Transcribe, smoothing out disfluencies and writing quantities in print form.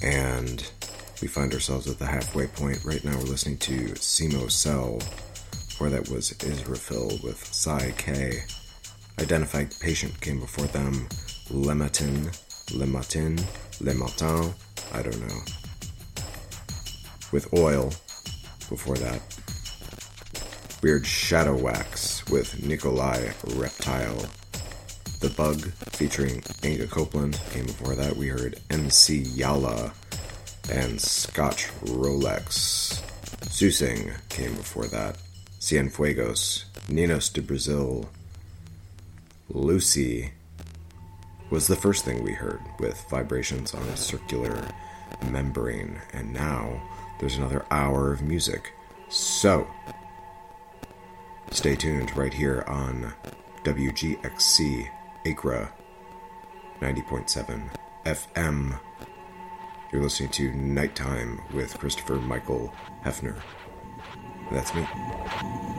And we find ourselves at the halfway point. Right now we're listening to Simo Cell. Before that was Israfil with Psy K. Identified Patient came before them. Le Matin, I don't know. With Oil before that. Weird Shadow Wax with Nikolai Reptile. The Bug featuring Inga Copeland came before that. We heard MC Yala and Scotch Rolex. Susing came before that. Cienfuegos, Ninos de Brazil. Lucy was the first thing we heard with Vibrations on a Circular Membrane. And now there's another hour of music. So, stay tuned right here on WGXC Acra 90.7 FM. You're listening to Nighttime with Christopher Michael Hefner. That's me.